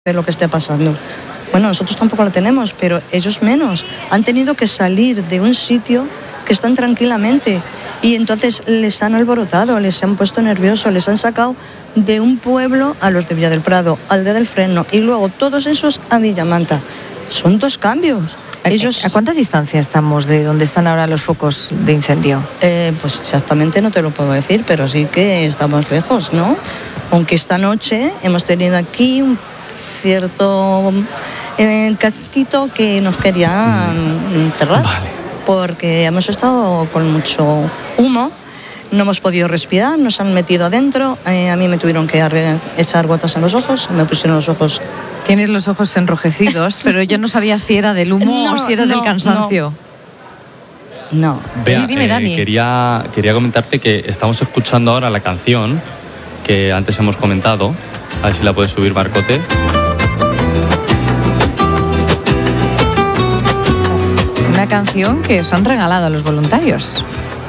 de lo que esté pasando. Bueno, nosotros tampoco la tenemos, pero ellos menos. Han tenido que salir de un sitio que están tranquilamente y entonces les han alborotado, les han puesto nerviosos, les han sacado de un pueblo a los de Villa del Prado, al de Del Freno y luego todos esos a Villamanta. Son 2 cambios. ¿A cuánta distancia estamos de donde están ahora los focos de incendio? Pues exactamente no te lo puedo decir, pero sí que estamos lejos, ¿no? Aunque esta noche hemos tenido aquí un cierto casquito que nos querían cerrar. Vale. Porque hemos estado con mucho humo, no hemos podido respirar, nos han metido adentro, a mí me tuvieron que echar gotas en los ojos, me pusieron los ojos. Tienes los ojos enrojecidos, pero yo no sabía si era del humo o si era del cansancio. No. Bea, sí, dime, Dani. Quería comentarte que estamos escuchando ahora la canción que antes hemos comentado. A ver si la puedes subir, Marcote. Una canción que os han regalado a los voluntarios.